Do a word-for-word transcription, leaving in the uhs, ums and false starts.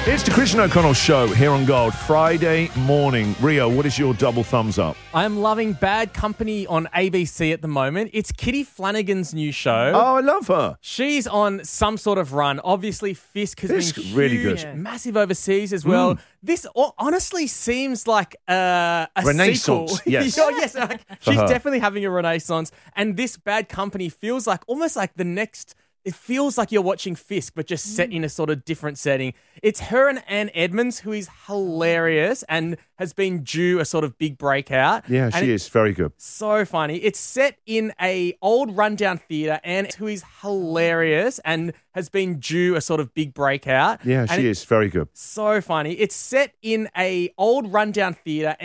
It's the Christian O'Connell Show here on Gold, Friday morning. Rio, what is your double thumbs up? I'm loving Bad Company on A B C at the moment. It's Kitty Flanagan's new show. Oh, I love her. She's on some sort of run. Obviously, Fisk has Fisk, been huge, really good. massive overseas as well. Mm. This o- honestly seems like uh, a Renaissance, sequel. yes. oh, yes. Like, she's her. definitely having a renaissance. And this Bad Company feels like almost like the next... It feels like you're watching Fisk, but just set in a sort of different setting. It's her and Anne Edmonds, who is hilarious and has been due a sort of big breakout. Yeah, And she it- is very good. So funny. It's set in a old rundown theatre, and who is hilarious and has been due a sort of big breakout. Yeah, And she it- is very good. So funny. It's set in a old rundown theatre.